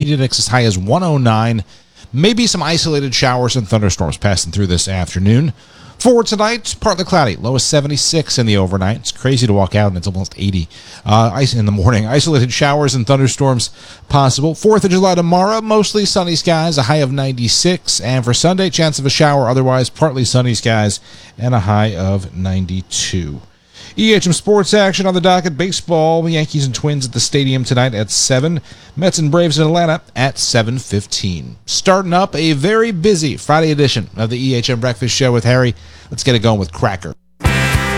Phoenix as high as 109. Maybe some isolated showers and thunderstorms passing through this afternoon. For tonight, partly cloudy, low of 76 in the overnight. It's crazy to walk out and it's almost 80 ice in the morning. Isolated showers and thunderstorms possible. 4th of July tomorrow, mostly sunny skies, a high of 96. And for Sunday, chance of a shower, otherwise partly sunny skies and a high of 92. EHM sports action on the docket. Baseball, Yankees and Twins at the stadium tonight at 7. Mets and Braves in Atlanta at 7:15. Starting up a very busy Friday edition of the EHM Breakfast Show with Harry. Let's get it going with Cracker.